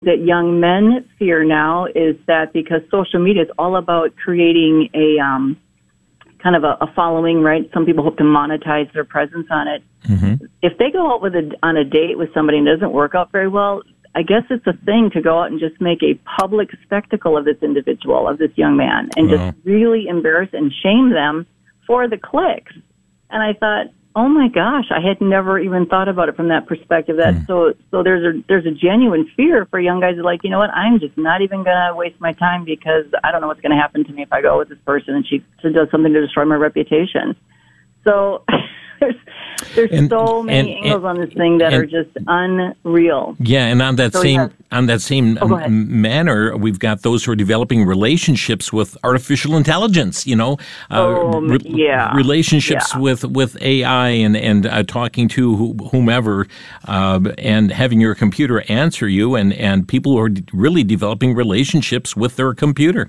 that young men fear now is that because social media is all about creating a kind of a following, right? Some people hope to monetize their presence on it. Mm-hmm. If they go out on a date with somebody and it doesn't work out very well, I guess it's a thing to go out and just make a public spectacle of this individual, of this young man, and just really embarrass and shame them for the clicks. And I thought, oh my gosh, I had never even thought about it from that perspective. So there's a genuine fear for young guys who are like, you know what, I'm just not even going to waste my time because I don't know what's going to happen to me if I go with this person and she does something to destroy my reputation. So there's so many angles on this thing that are just unreal. Yeah, and on that same manner, we've got those who are developing relationships with artificial intelligence. You know, relationships with AI and talking to whomever, and having your computer answer you, and people who are really developing relationships with their computer.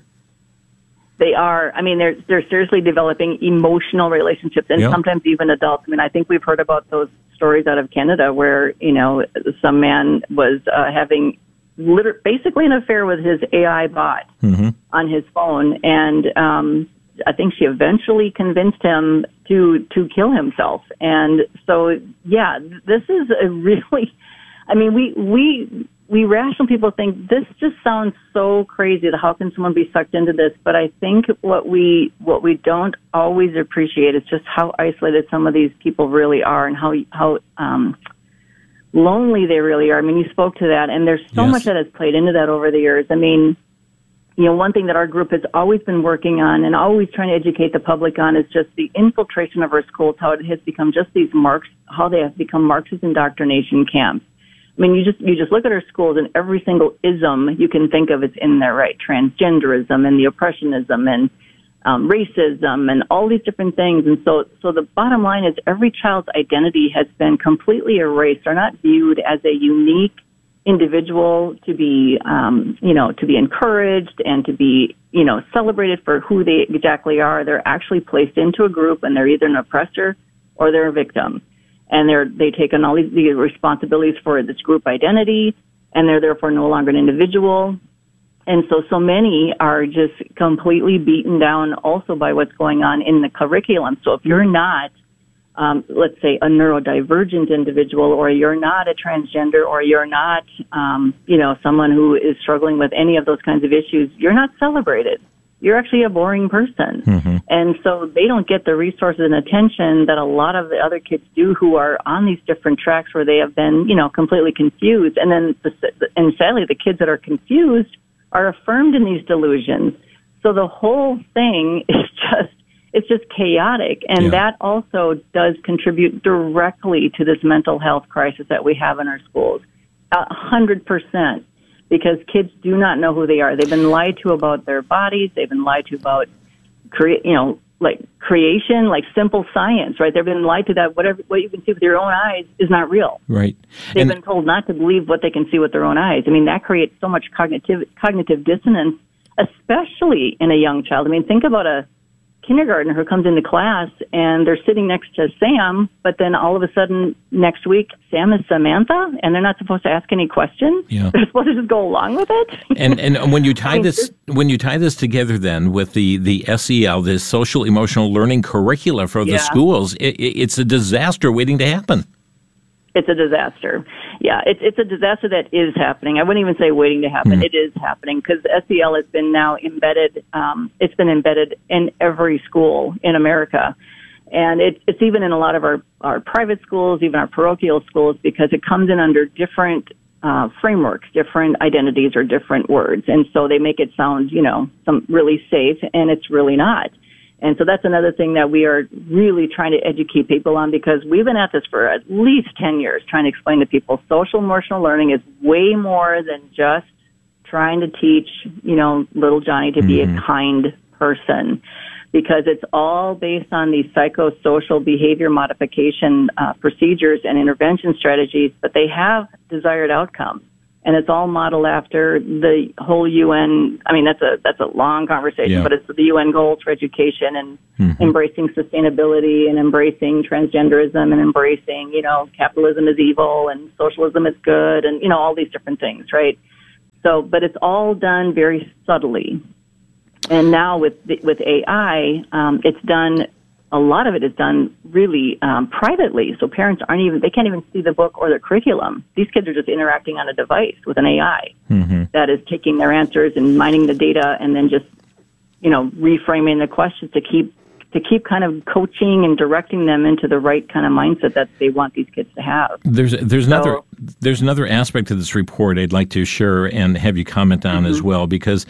They are. I mean, they're seriously developing emotional relationships, and sometimes even adults. I mean, I think we've heard about those stories out of Canada where, you know, some man was having basically an affair with his AI bot on his phone, and I think she eventually convinced him to kill himself. And so, yeah, this is a really. I mean, we rational people think this just sounds so crazy. How can someone be sucked into this? But I think what we don't always appreciate is just how isolated some of these people really are, and how lonely they really are. I mean, you spoke to that, and there's so much that has played into that over the years. I mean, you know, one thing that our group has always been working on and always trying to educate the public on is just the infiltration of our schools, how it has become just how they have become Marxist indoctrination camps. I mean, you just look at our schools, and every single ism you can think of is in there, right? Transgenderism and the oppressionism and racism and all these different things. And so the bottom line is every child's identity has been completely erased. They're not viewed as a unique individual to be, to be encouraged and to be, celebrated for who they exactly are. They're actually placed into a group, and they're either an oppressor or they're a victim. And they take on all these responsibilities for this group identity, and they're therefore no longer an individual. And so many are just completely beaten down also by what's going on in the curriculum. So if you're not, let's say, a neurodivergent individual, or you're not a transgender, or you're not, someone who is struggling with any of those kinds of issues, you're not celebrated. You're actually a boring person. Mm-hmm. And so they don't get the resources and attention that a lot of the other kids do who are on these different tracks where they have been, completely confused. And then, and sadly, the kids that are confused are affirmed in these delusions. So the whole thing is it's just chaotic. And that also does contribute directly to this mental health crisis that we have in our schools. 100%. Because kids do not know who they are. They've been lied to about their bodies. They've been lied to about creation, like simple science, right? They've been lied to that what you can see with your own eyes is not real. Right. They've been told not to believe what they can see with their own eyes. I mean, that creates so much cognitive dissonance, especially in a young child. I mean, think about a kindergartner who comes into class and they're sitting next to Sam, but then all of a sudden next week Sam is Samantha, and they're not supposed to ask any questions. Yeah. They're supposed to just go along with it. And when you tie this together then with the SEL, the social emotional learning curricula for the schools, it's a disaster waiting to happen. It's a disaster. Yeah, it's a disaster that is happening. I wouldn't even say waiting to happen. It is happening because SEL has been now embedded. It's been embedded in every school in America. And it's even in a lot of our private schools, even our parochial schools, because it comes in under different frameworks, different identities or different words. And so they make it sound, some really safe, and it's really not. And so that's another thing that we are really trying to educate people on, because we've been at this for at least 10 years trying to explain to people social emotional learning is way more than just trying to teach, little Johnny to be a kind person, because it's all based on these psychosocial behavior modification procedures and intervention strategies, but they have desired outcomes. And it's all modeled after the whole UN. I mean, that's a long conversation, but it's the UN goals for education and embracing sustainability and embracing transgenderism and embracing, capitalism is evil and socialism is good and, all these different things, right? So, but it's all done very subtly. And now with AI, it's done. A lot of it is done really privately. So parents they can't even see the book or the curriculum. These kids are just interacting on a device with an AI that is taking their answers and mining the data, and then just reframing the questions to keep kind of coaching and directing them into the right kind of mindset that they want these kids to have. There's another aspect of this report I'd like to share and have you comment on as well, because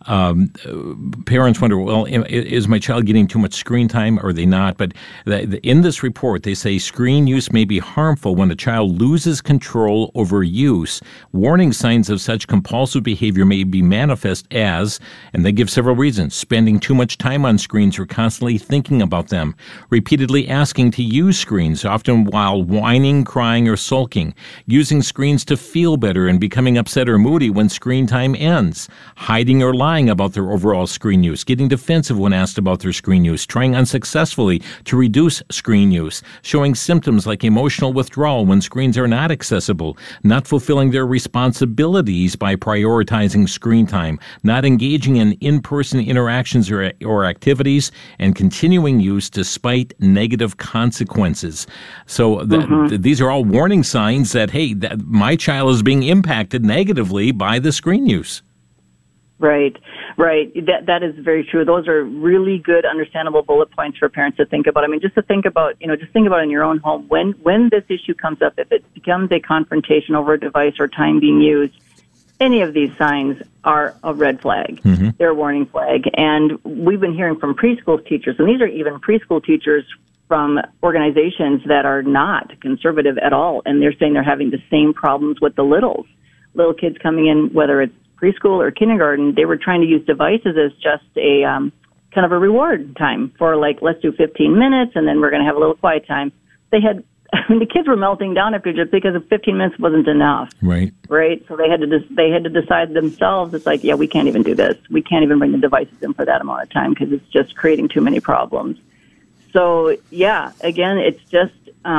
parents wonder, well, is my child getting too much screen time or are they not? But in this report, they say screen use may be harmful when a child loses control over use. Warning signs of such compulsive behavior may be manifest as, and they give several reasons, spending too much time on screens or constantly thinking about them, repeatedly asking to use screens, often while whining, crying, or sulking, using screens to feel better and becoming upset or moody when screen time ends, hiding or lying about their overall screen use, getting defensive when asked about their screen use, trying unsuccessfully to reduce screen use, showing symptoms like emotional withdrawal when screens are not accessible, not fulfilling their responsibilities by prioritizing screen time, not engaging in in-person interactions or activities, and continuing use despite negative consequences. So these are all warning signs that, hey, that my child is being impacted negatively by the screen use. Right. That is very true. Those are really good, understandable bullet points for parents to think about. I mean, just think about in your own home. When this issue comes up, if it becomes a confrontation over a device or time being used, any of these signs are a red flag. They're a warning flag. And we've been hearing from preschool teachers, and these are even preschool teachers from organizations that are not conservative at all, and they're saying they're having the same problems with the little kids coming in, whether it's preschool or kindergarten. They were trying to use devices as just a kind of a reward time for, like, let's do 15 minutes and then we're going to have a little quiet time. The kids were melting down after just because 15 minutes wasn't enough. Right. So they had to decide themselves. It's like, yeah, we can't even do this. We can't even bring the devices in for that amount of time because it's just creating too many problems. So yeah, again, it's just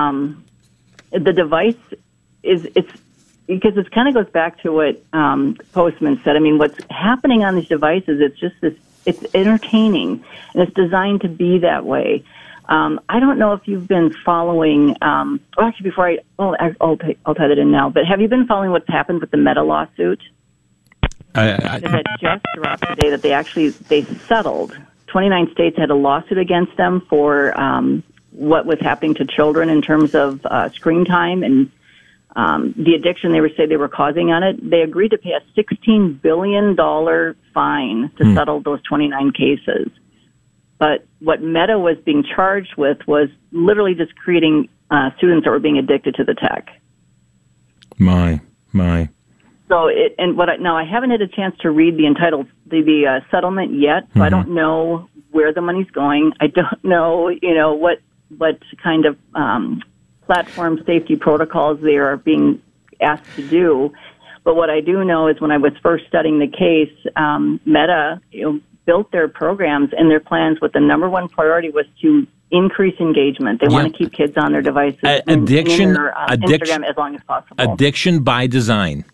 the device it's because it kind of goes back to what Postman said. I mean, what's happening on these devices, it's entertaining, and it's designed to be that way. I don't know if you've been following, I'll tie that in now, but have you been following what's happened with the Meta lawsuit? That just dropped today that they settled. 29 states had a lawsuit against them for what was happening to children in terms of screen time and the addiction they were causing on it. They agreed to pay a $16 billion fine to settle those 29 cases. But what Meta was being charged with was literally just creating students that were being addicted to the tech. My. So I haven't had a chance to read the settlement yet. So I don't know where the money's going. I don't know, what kind of platform safety protocols they are being asked to do. But what I do know is when I was first studying the case, Meta, built their programs and their plans with the number one priority was to increase engagement. They want to keep kids on their devices Instagram as long as possible. Addiction by design.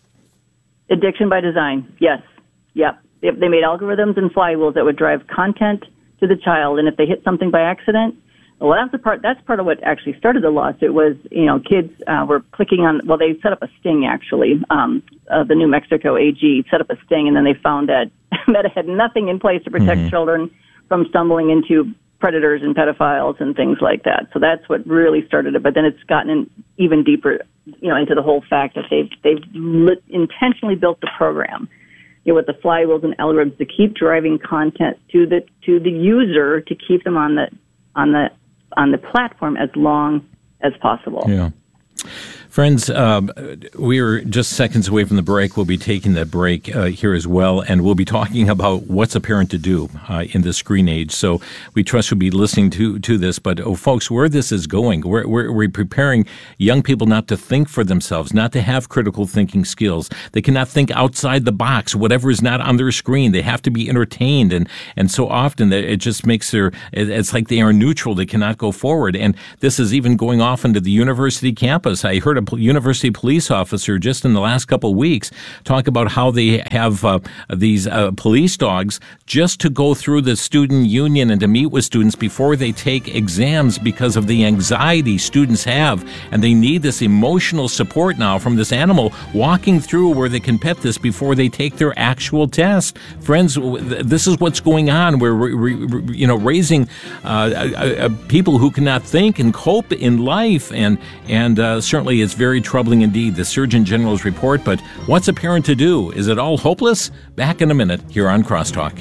Yes. Yep. They made algorithms and flywheels that would drive content to the child, and if they hit something by accident, well, that's part of what actually started the lawsuit was, kids were clicking on, well, they set up a sting, actually. The New Mexico AG set up a sting, and then they found that Meta had nothing in place to protect children from stumbling into predators and pedophiles and things like that. So that's what really started it. But then it's gotten even deeper, into the whole fact that they've intentionally built the program, with the flywheels and algorithms to keep driving content to the user to keep them on the platform as long as possible. Yeah. Friends, we are just seconds away from the break. We'll be taking that break here as well, and we'll be talking about what's a parent to do in this screen age. So we trust you'll be listening to this. But, folks, where this is going, we're preparing young people not to think for themselves, not to have critical thinking skills. They cannot think outside the box, whatever is not on their screen. They have to be entertained, and so often it just makes it's like they are neutral. They cannot go forward. And this is even going off into the university campus. I heard a university police officer just in the last couple of weeks talk about how they have these police dogs just to go through the student union and to meet with students before they take exams because of the anxiety students have. And they need this emotional support now from this animal walking through where they can pet this before they take their actual test. Friends, this is what's going on. We're raising people who cannot think and cope in life, and certainly it's very troubling indeed, the Surgeon General's report. But what's a parent to do? Is it all hopeless? Back in a minute here on Crosstalk.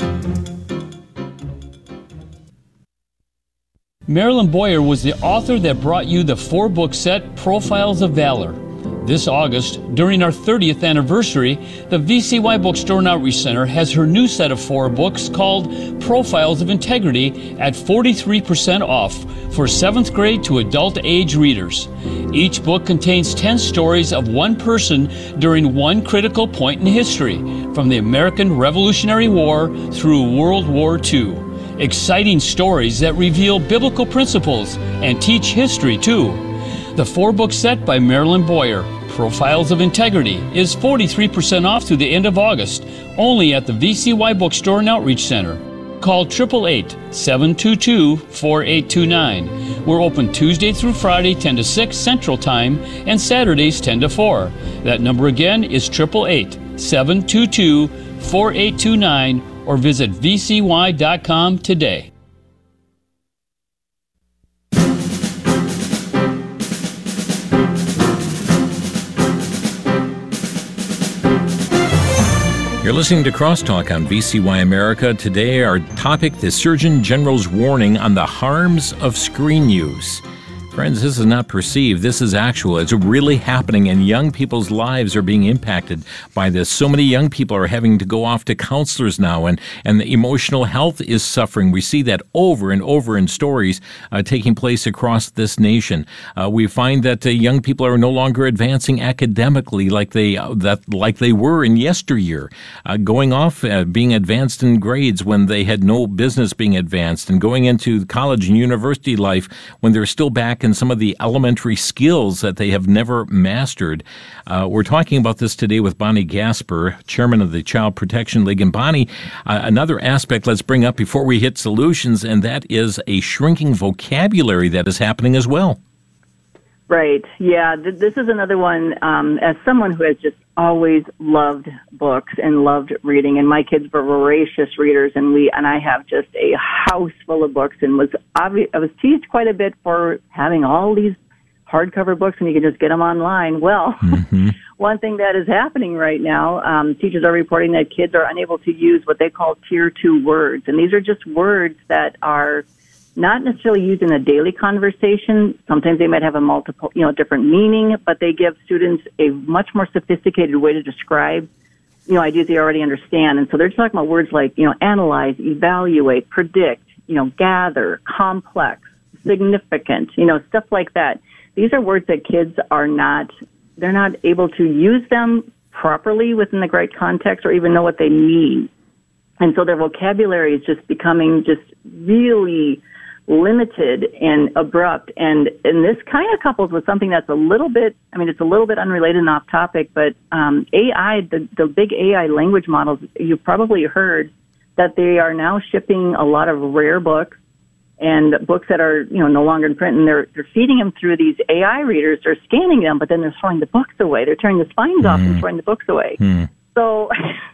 Marilyn Boyer was the author that brought you the 4-book set Profiles of Valor. This August, during our 30th anniversary, the VCY Bookstore and Outreach Center has her new set of 4 books called Profiles of Integrity at 43% off for 7th grade to adult age readers. Each book contains 10 stories of one person during one critical point in history, from the American Revolutionary War through World War II. Exciting stories that reveal biblical principles and teach history too. The 4-book set by Marilyn Boyer, Profiles of Integrity, is 43% off through the end of August, only at the VCY Bookstore and Outreach Center. Call 888-722-4829. We're open Tuesday through Friday, 10 to 6 Central Time, and Saturdays, 10 to 4. That number again is 888-722-4829, or visit vcy.com today. You're listening to Crosstalk on VCY America. Today, our topic, the Surgeon General's warning on the harms of screen use. Friends, this is not perceived. This is actual. It's really happening, and young people's lives are being impacted by this. So many young people are having to go off to counselors now, and the emotional health is suffering. We see that over and over in stories taking place across this nation. We find that young people are no longer advancing academically like they were in yesteryear, going off being advanced in grades when they had no business being advanced, and going into college and university life when they're still back in some of the elementary skills that they have never mastered. We're talking about this today with Bonnie Gasper, chairman of the Child Protection League. And Bonnie, another aspect let's bring up before we hit solutions, and that is a shrinking vocabulary that is happening as well. Right. Yeah, this is another one. As someone who has just always loved books and loved reading, and my kids were voracious readers, and I have just a house full of books, and I was teased quite a bit for having all these hardcover books and you can just get them online. Well, one thing that is happening right now, teachers are reporting that kids are unable to use what they call Tier 2 words, and these are just words that are not necessarily used in a daily conversation. Sometimes they might have a multiple, different meaning, but they give students a much more sophisticated way to describe, ideas they already understand. And so they're talking about words like, analyze, evaluate, predict, gather, complex, significant, stuff like that. These are words that kids they're not able to use them properly within the right context or even know what they mean. And so their vocabulary is just becoming just really limited and abrupt, and this kind of couples with something that's it's a little bit unrelated and off topic, but AI, the big AI language models, you've probably heard that they are now shipping a lot of rare books and books that are, no longer in print, and they're feeding them through these AI readers. They're scanning them, but then they're throwing the books away. They're tearing the spines off and throwing the books away. So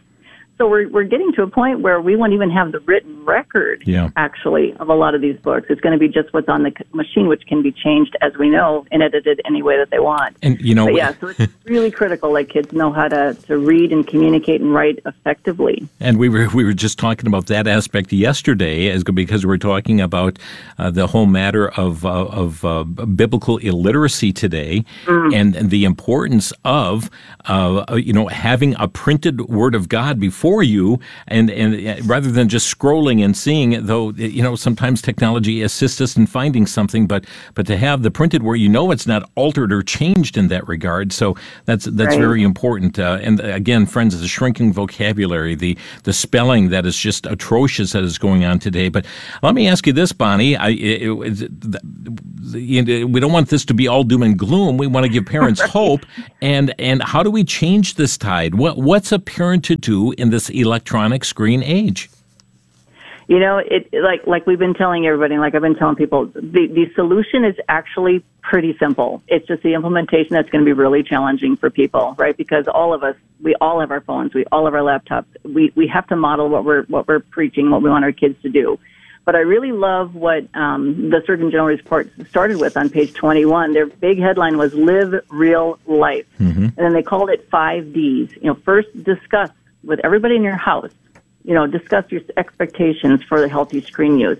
we're getting to a point where we won't even have the written record, actually, of a lot of these books. It's going to be just what's on the machine, which can be changed, as we know, and edited any way that they want. And so it's really critical that kids know how to read and communicate and write effectively. And we were just talking about that aspect yesterday, because we're talking about the whole matter of biblical illiteracy today, and the importance of having a printed Word of God before you, and rather than just scrolling and seeing, though sometimes technology assists us in finding something, but to have the printed where it's not altered or changed in that regard. So that's right. Very important. And again, friends, the shrinking vocabulary, the spelling that is just atrocious that is going on today. But let me ask you this, Bonnie. we don't want this to be all doom and gloom. We want to give parents hope. And how do we change this tide? What's a parent to do in this electronic screen age? You know, it like we've been telling everybody, like I've been telling people, the solution is actually pretty simple. It's just the implementation that's going to be really challenging for people, right? Because all of us, we all have our phones, we all have our laptops. We have to model what we're preaching, what we want our kids to do. But I really love what the Surgeon General report started with on page 21. Their big headline was "Live Real Life," and then they called it 5 Ds. You know, first, discuss with everybody in your house. You know, discuss your expectations for the healthy screen use.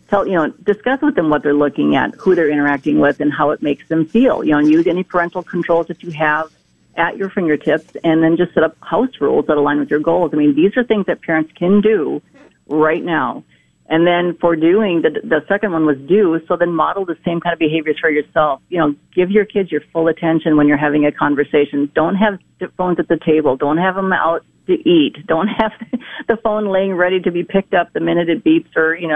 Discuss with them what they're looking at, who they're interacting with, and how it makes them feel. You know, and use any parental controls that you have at your fingertips, and then just set up house rules that align with your goals. I mean, these are things that parents can do right now. And then for doing, the second one was do, so then model the same kind of behaviors for yourself. You know, give your kids your full attention when you're having a conversation. Don't have phones at the table. Don't have them out to eat. Don't have the phone laying ready to be picked up the minute it beeps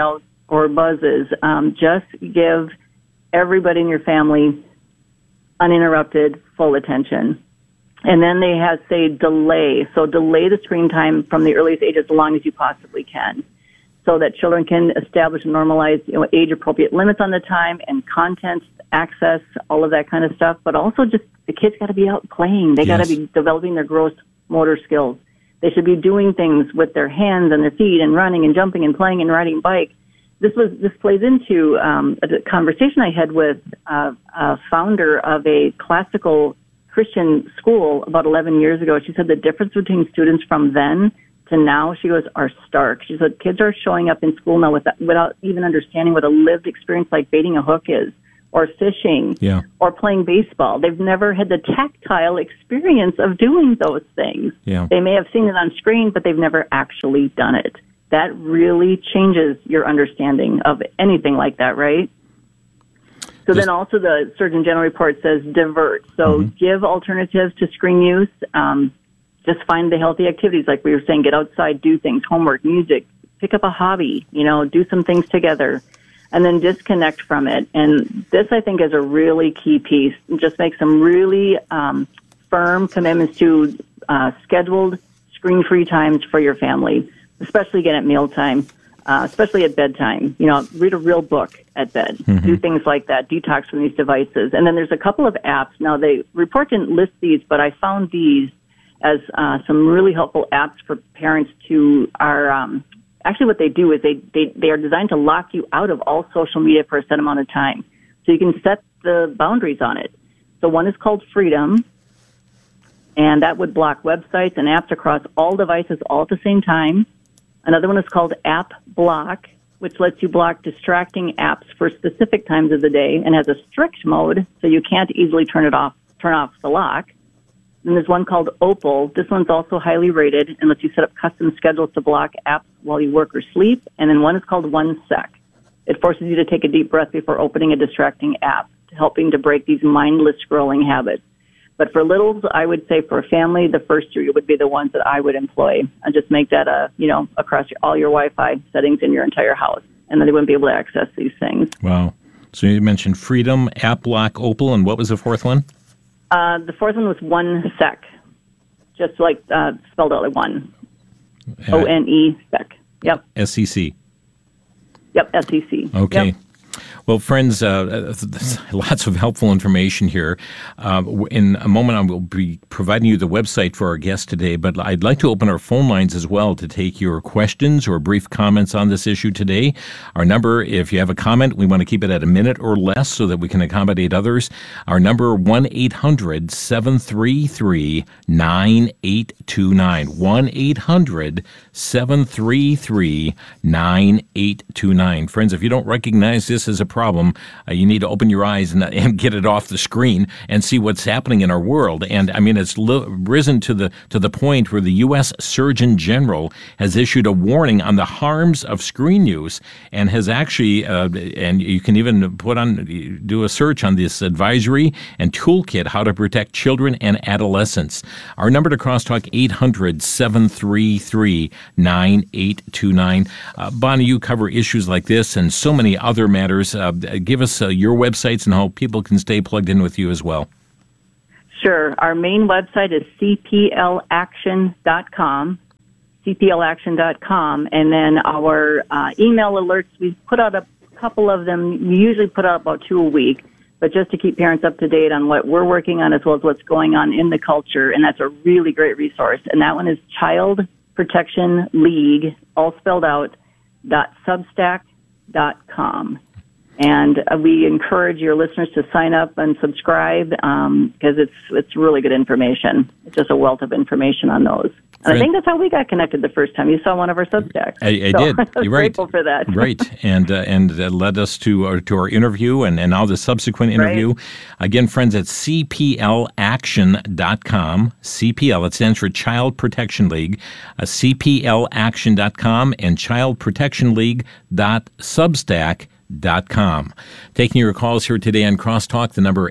or buzzes. Just give everybody in your family uninterrupted, full attention. And then they have, say, delay. So delay the screen time from the earliest age as long as you possibly can, so that children can establish and normalize, age-appropriate limits on the time and content, access, all of that kind of stuff. But also just the kids got to be out playing. They got to be developing their gross motor skills. They should be doing things with their hands and their feet and running and jumping and playing and riding bike. This plays into a conversation I had with a founder of a classical Christian school about 11 years ago. She said the difference between students from then to now, she goes, are stark. She said kids are showing up in school now without even understanding what a lived experience like baiting a hook is, or fishing, or playing baseball. They've never had the tactile experience of doing those things. Yeah. They may have seen it on screen, but they've never actually done it. That really changes your understanding of anything like that, right? So then also the Surgeon General report says divert. So give alternatives to screen use. Just find the healthy activities, like we were saying, get outside, do things, homework, music, pick up a hobby, do some things together, and then disconnect from it. And this, I think, is a really key piece. Just make some really firm commitments to scheduled screen-free times for your family, especially again at mealtime, especially at bedtime. Read a real book at bed. Do things like that, detox from these devices. And then there's a couple of apps. Now, the report didn't list these, but I found these as some really helpful apps for parents to actually what they do is they are designed to lock you out of all social media for a set amount of time. So you can set the boundaries on it. So one is called Freedom, and that would block websites and apps across all devices all at the same time. Another one is called App Block, which lets you block distracting apps for specific times of the day and has a strict mode, so you can't easily turn off the lock. And there's one called Opal. This one's also highly rated and lets you set up custom schedules to block apps while you work or sleep. And then one is called 1 Sec. It forces you to take a deep breath before opening a distracting app, helping to break these mindless scrolling habits. But for littles, I would say for a family, the first 3 would be the ones that I would employ. And just make that across all your Wi-Fi settings in your entire house. And then they wouldn't be able to access these things. Wow. So you mentioned Freedom, App Block, Opal, and what was the fourth one? The fourth one was 1 Sec, just like spelled out like one. ONE Sec. Yep. SEC. Yep, SEC. Okay. Yep. Well, friends, lots of helpful information here. In a moment, I will be providing you the website for our guest today, but I'd like to open our phone lines as well to take your questions or brief comments on this issue today. Our number, if you have a comment, we want to keep it at a minute or less so that we can accommodate others. Our number, 1-800-733-9829. 1-800-733-9829. Friends, if you don't recognize this as a problem, you need to open your eyes and get it off the screen and see what's happening in our world. And I mean, it's risen to the point where the U.S. Surgeon General has issued a warning on the harms of screen use, and has actually, and you can even do a search on this advisory and toolkit, how to protect children and adolescents. Our number to crosstalk, 800-733-9829. Bonnie, you cover issues like this and so many other matters matters. Give us your websites and how people can stay plugged in with you as well. Sure. Our main website is cplaction.com, cplaction.com, and then our email alerts, we put out a couple of them. We usually put out about 2 a week, but just to keep parents up to date on what we're working on as well as what's going on in the culture, and that's a really great resource. And that one is Child Protection League, all spelled out, .substack.com. And we encourage your listeners to sign up and subscribe because it's really good information. It's just a wealth of information on those. And I think that's how we got connected the first time you saw one of our Substacks. I did. I was You're right. grateful for that. Right, and led us to our interview and now the subsequent interview. Right. Again, friends, at cplaction.com. CPL, it stands for Child Protection League. cplaction.com and childprotectionleague.substack.com. Taking your calls here today on Crosstalk, the number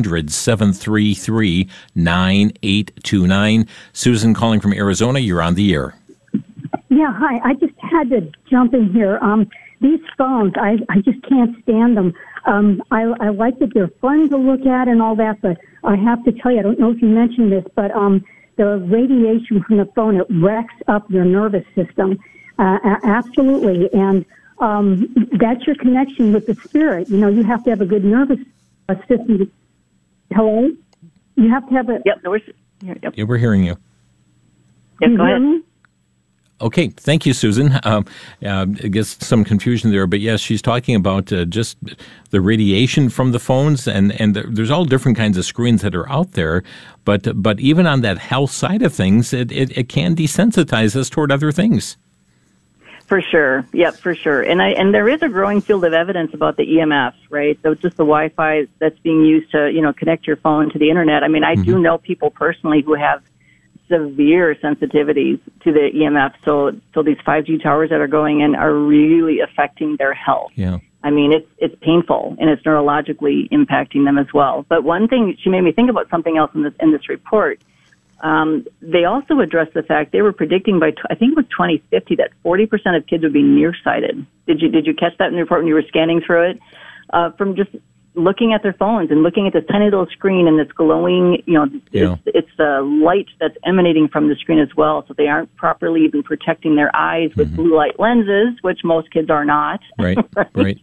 800-733-9829. Susan calling from Arizona, you're on the air. Yeah, hi. I just had to jump in here. These phones, I just can't stand them. I like that they're fun to look at and all that, but I have to tell you, I don't know if you mentioned this, but the radiation from the phone, it wrecks up your nervous system. Absolutely. And that's your connection with the spirit. You know, you have to have a good nervous system. Hello? You have to have a... Yep. Yeah, we're hearing you. Yep, go ahead. Okay, thank you, Susan. I guess some confusion there, but yes, she's talking about just the radiation from the phones, and there's all different kinds of screens that are out there, but even on that health side of things, it can desensitize us toward other things. For sure. Yep, for sure. And there is a growing field of evidence about the EMF, right? So just the Wi-Fi that's being used to, connect your phone to the internet. I mean, I do know people personally who have severe sensitivities to the EMF. So these 5G towers that are going in are really affecting their health. Yeah. I mean, it's painful and it's neurologically impacting them as well. But one thing, she made me think about something else in this report. They also addressed the fact they were predicting by, I think it was 2050, that 40% of kids would be nearsighted. Did you catch that in the report when you were scanning through it? From just looking at their phones and looking at this tiny little screen and this glowing, it's the light that's emanating from the screen as well. So they aren't properly even protecting their eyes with blue light lenses, which most kids are not. Right. Right.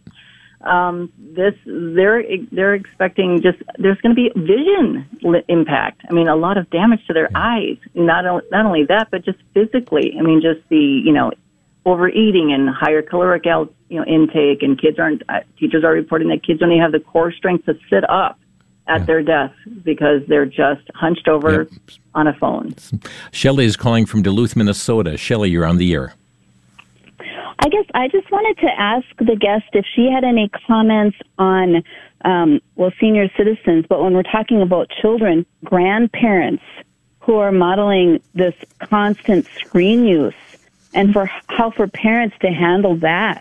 They're expecting there's going to be vision impact. I mean, a lot of damage to their eyes. Not only that, but just physically. I mean, just the, overeating and higher caloric intake, and teachers are reporting that kids only have the core strength to sit up at their desk because they're just hunched over on a phone. Shelley is calling from Duluth, Minnesota. Shelley, you're on the air. I guess I just wanted to ask the guest if she had any comments on, senior citizens, but when we're talking about children, grandparents who are modeling this constant screen use, and how for parents to handle that.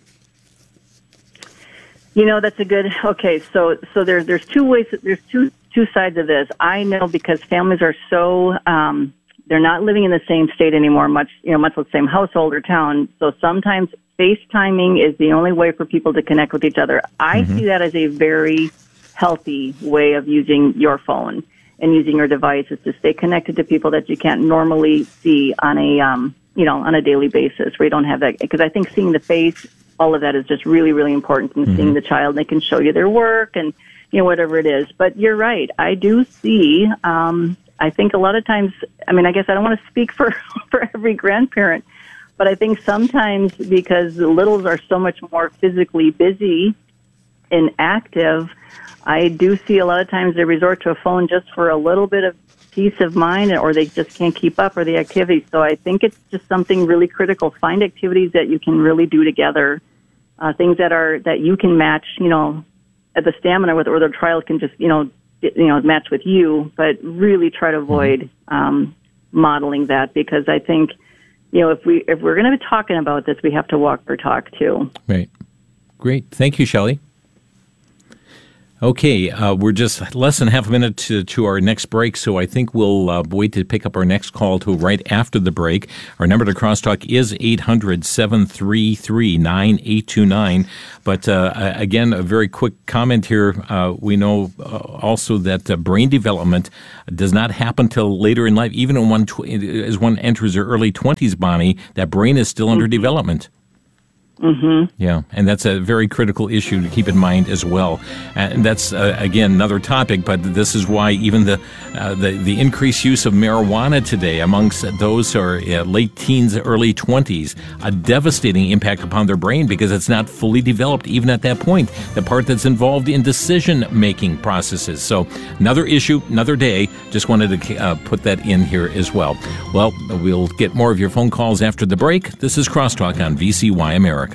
That's a good. Okay, so there's two ways. There's two sides of this. I know because families are so. They're not living in the same state anymore, much the same household or town. So sometimes FaceTiming is the only way for people to connect with each other. I see that as a very healthy way of using your phone and using your devices to stay connected to people that you can't normally see on a, on a daily basis, where you don't have that. Because I think seeing the face, all of that is just really, really important. And seeing the child, they can show you their work and, whatever it is. But you're right. I do see, I think a lot of times, I guess I don't want to speak for every grandparent, but I think sometimes because the littles are so much more physically busy and active, I do see a lot of times they resort to a phone just for a little bit of peace of mind, or they just can't keep up with the activities. So I think it's just something really critical. Find activities that you can really do together, things that you can match, at the stamina with, or the child can just, match with you, but really try to avoid modeling that, because I think, if we're going to be talking about this, we have to walk our talk too. Right. Great. Thank you, Shelley. Okay, we're just less than half a minute to our next break, so I think we'll wait to pick up our next call to right after the break. Our number to Crosstalk is 800-733-9829. But again, a very quick comment here. We know also that brain development does not happen till later in life. Even as one enters their early 20s, Bonnie, that brain is still under development. Mm-hmm. Yeah, and that's a very critical issue to keep in mind as well. And that's, again, another topic, but this is why even the increased use of marijuana today amongst those who are late teens, early 20s, a devastating impact upon their brain because it's not fully developed even at that point, the part that's involved in decision-making processes. So another issue, another day. Just wanted to put that in here as well. Well, we'll get more of your phone calls after the break. This is Crosstalk on VCY America.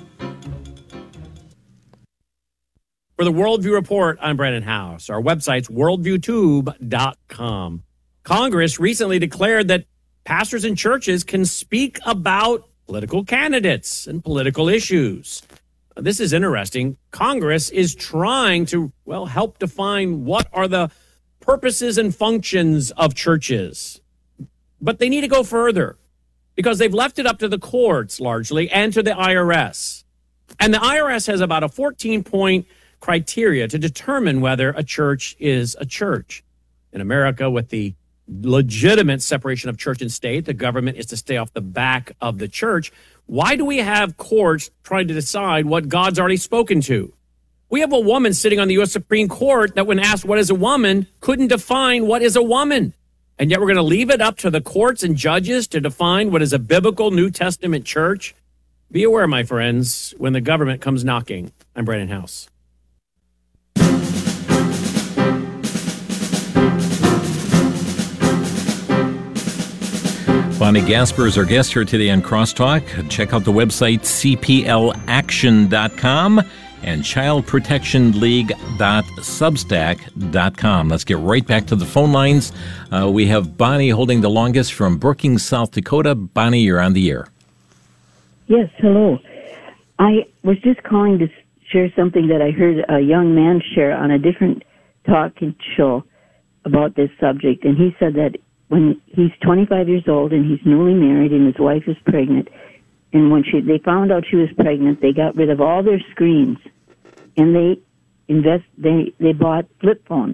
For the Worldview Report, I'm Brandon House. Our website's worldviewtube.com. Congress recently declared that pastors and churches can speak about political candidates and political issues. This is interesting. Congress is trying to, help define what are the purposes and functions of churches. But they need to go further, because they've left it up to the courts largely and to the IRS. And the IRS has about a 14-point criteria to determine whether a church is a church. In America, with the legitimate separation of church and state, the government is to stay off the back of the church. Why do we have courts trying to decide what God's already spoken to? We have a woman sitting on the U.S. Supreme Court that, when asked what is a woman, couldn't define what is a woman. And yet we're going to leave it up to the courts and judges to define what is a biblical New Testament church. Be aware, my friends, when the government comes knocking. I'm Brandon House. Bonnie Gasper is our guest here today on Crosstalk. Check out the website cplaction.com and childprotectionleague.substack.com. Let's get right back to the phone lines. We have Bonnie holding the longest from Brookings, South Dakota. Bonnie, you're on the air. Yes, hello. I was just calling to share something that I heard a young man share on a different talking show about this subject. And he said that when he's 25 years old and he's newly married and his wife is pregnant, and when they found out she was pregnant, they got rid of all their screens, and they bought flip phones.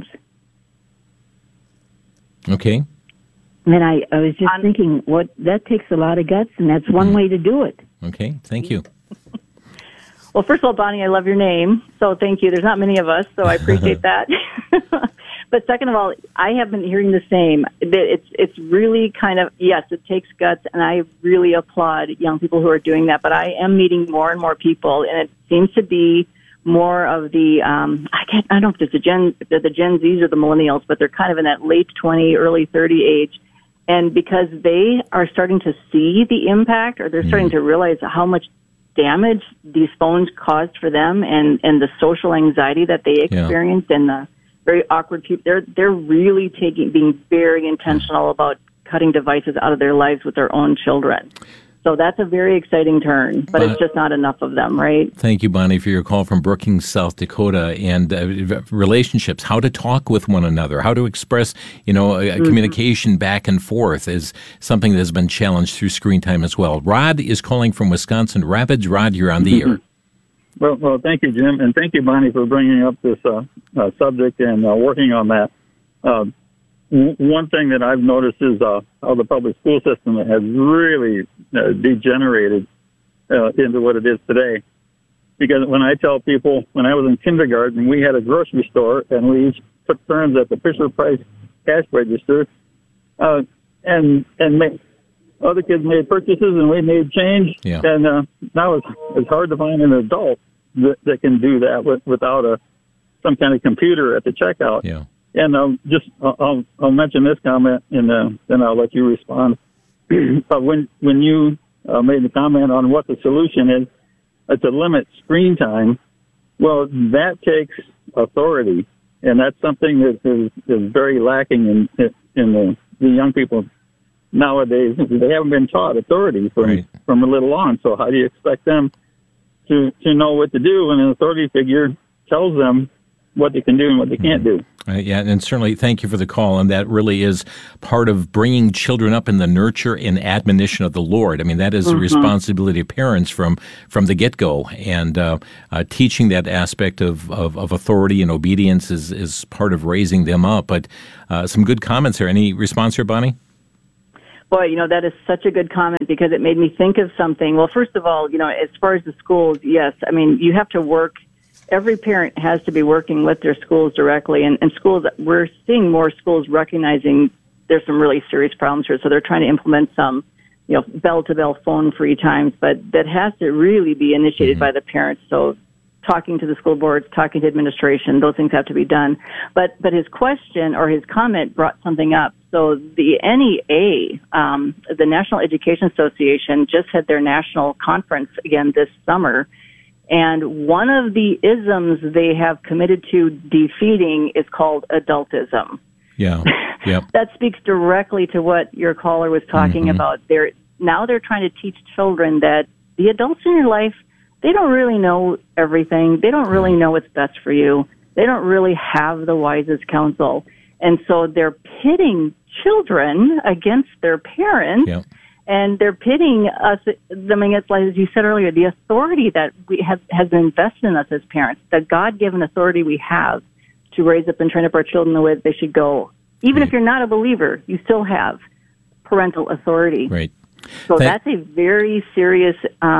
Okay. And I was just thinking, that takes a lot of guts, and that's one way to do it. Okay, thank you. Well, first of all, Bonnie, I love your name, so thank you. There's not many of us, so I appreciate that. But second of all, I have been hearing the same. It's really kind of, yes, it takes guts, and I really applaud young people who are doing that. But I am meeting more and more people, and it seems to be more of the, I don't know if it's if they're the Gen Zs or the millennials, but they're kind of in that late 20, early 30 age. And because they are starting to see the impact, or they're starting to realize how much damage these phones caused for them, and the social anxiety that they experienced, and the very awkward people, they're really being very intentional about cutting devices out of their lives with their own children. So that's a very exciting turn, but it's just not enough of them, right? Thank you, Bonnie, for your call from Brookings, South Dakota. And relationships, how to talk with one another, how to express, communication back and forth is something that has been challenged through screen time as well. Rod is calling from Wisconsin Rapids. Rod, you're on the air. Well, thank you, Jim, and thank you, Bonnie, for bringing up this subject and working on that. One thing that I've noticed is how the public school system has really degenerated into what it is today. Because when I tell people, when I was in kindergarten, we had a grocery store, and we each took turns at the Fisher-Price cash register, and other kids made purchases, and we made change. Yeah. And now it's hard to find an adult that can do that without some kind of computer at the checkout. Yeah. And I'll mention this comment, and then I'll let you respond. When you made the comment on what the solution is to limit screen time, well, that takes authority, and that's something that is very lacking in the young people nowadays. They haven't been taught authority from a little on. So how do you expect them to know what to do when an authority figure tells them what they can do and what they can't do. Yeah, and certainly thank you for the call. And that really is part of bringing children up in the nurture and admonition of the Lord. I mean, that is the responsibility of parents from the get-go. And teaching that aspect of authority and obedience is part of raising them up. But some good comments here. Any response here, Bonnie? Boy, that is such a good comment because it made me think of something. Well, first of all, as far as the schools, yes, I mean, you have to work. Every parent has to be working with their schools directly, and schools, we're seeing more schools recognizing there's some really serious problems here, so they're trying to implement some, bell-to-bell phone-free times, but that has to really be initiated by the parents, so talking to the school boards, talking to administration, those things have to be done. But his question or his comment brought something up. So the NEA, the National Education Association, just had their national conference again this summer, and one of the isms they have committed to defeating is called adultism. Yeah. Yep. That speaks directly to what your caller was talking about. They're trying to teach children that the adults in your life, they don't really know everything. They don't really know what's best for you. They don't really have the wisest counsel. And so they're pitting children against their parents. Yep. And they're pitting us, it's like, as you said earlier, the authority that has been invested in us as parents, the God-given authority we have to raise up and train up our children the way that they should go. Even if you're not a believer, you still have parental authority. Right. So that's a very serious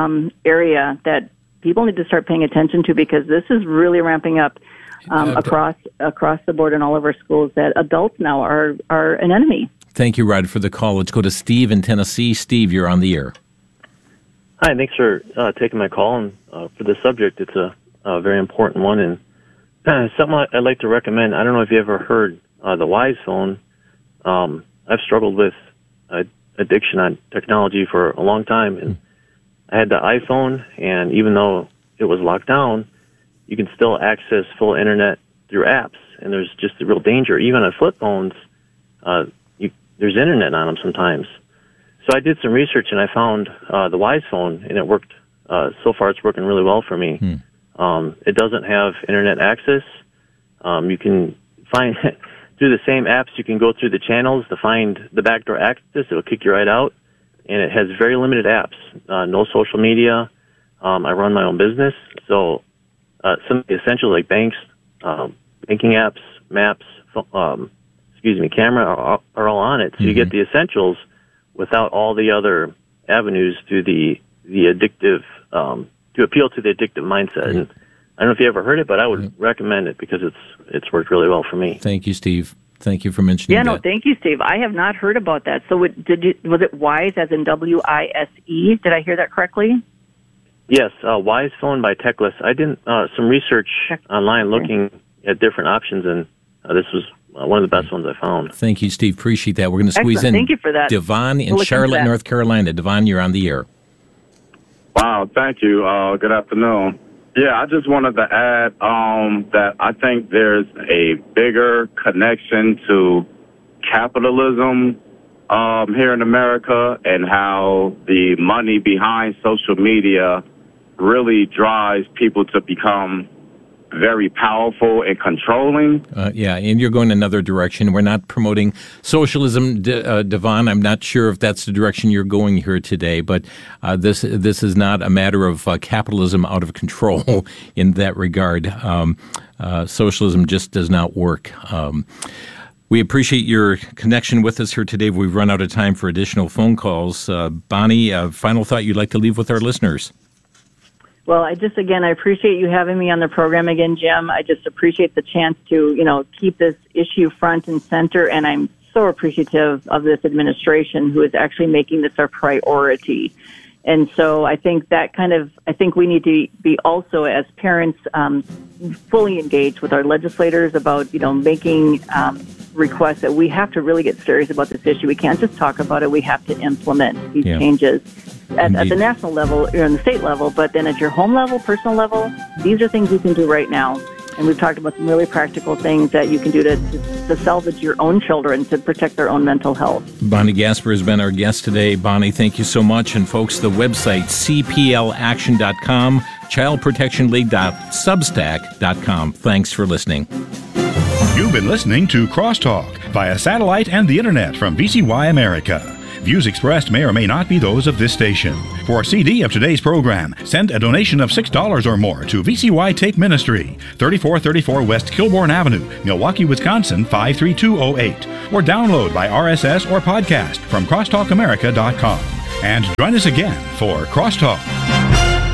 area that people need to start paying attention to because this is really ramping up across the board in all of our schools that adults now are an enemy. Thank you, Rod, for the call. Let's go to Steve in Tennessee. Steve, you're on the air. Hi, thanks for taking my call. And for this subject, it's a very important one. And something I'd like to recommend, I don't know if you ever heard the Wise Phone. I've struggled with addiction on technology for a long time. And I had the iPhone, and even though it was locked down, you can still access full internet through apps. And there's just a real danger. Even on flip phones, there's internet on them sometimes. So I did some research and I found the Wise Phone, and it worked. So far, it's working really well for me. It doesn't have internet access. You can find through the same apps. You can go through the channels to find the backdoor access. It'll kick you right out, and it has very limited apps. No social media. I run my own business, so some of the essentials like banks, banking apps, maps. Camera are all on it. So you get the essentials without all the other avenues to the addictive, to appeal to the addictive mindset. And I don't know if you ever heard it, but I would recommend it because it's worked really well for me. Thank you, Steve. Thank you for mentioning that. Thank you, Steve. I have not heard about that. So was it Wise as in WISE? Did I hear that correctly? Yes, Wise Phone by Techless. I did some research online looking at different options, and this was one of the best ones I found. Thank you, Steve. Appreciate that. We're going to squeeze in Thank you for that. Devon in Charlotte, North Carolina. Devon, you're on the air. Wow, thank you. Good afternoon. Yeah, I just wanted to add that I think there's a bigger connection to capitalism here in America and how the money behind social media really drives people to become very powerful and controlling. And you're going another direction. We're not promoting socialism, Devon. I'm not sure if that's the direction you're going here today, but this is not a matter of capitalism out of control in that regard. Socialism just does not work. We appreciate your connection with us here today. We've run out of time for additional phone calls. Bonnie, final thought you'd like to leave with our listeners? Well, I appreciate you having me on the program again, Jim. I just appreciate the chance to, keep this issue front and center, and I'm so appreciative of this administration who is actually making this our priority. And so I think we need to be also, as parents, fully engaged with our legislators about, making requests that we have to really get serious about this issue. We can't just talk about it. We have to implement these changes at the national level or on the state level, but then at your home level, personal level, these are things you can do right now. And we've talked about some really practical things that you can do to salvage your own children, to protect their own mental health. Bonnie Gasper has been our guest today. Bonnie, thank you so much. And folks, the website, cplaction.com childprotectionleague.substack.com. Thanks for listening. You've been listening to Crosstalk via satellite and the internet from VCY America. Views expressed may or may not be those of this station. For a CD of today's program, send a donation of $6 or more to VCY Tape Ministry, 3434 West Kilbourne Avenue, Milwaukee, Wisconsin 53208, or download by RSS or podcast from crosstalkamerica.com. And join us again for Crosstalk.